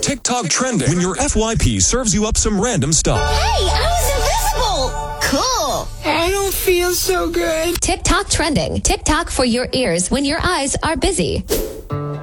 TikTok trending when your FYP serves you up some random stuff. Hey, I was invisible! Cool! I don't feel so good. TikTok trending. TikTok for your ears when your eyes are busy.